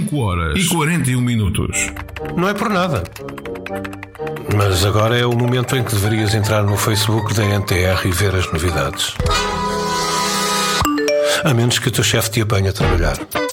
5h41. Não é por nada. Mas agora é o momento em que deverias entrar no Facebook da NTR e ver as novidades. A menos que o teu chefe te apanhe a trabalhar.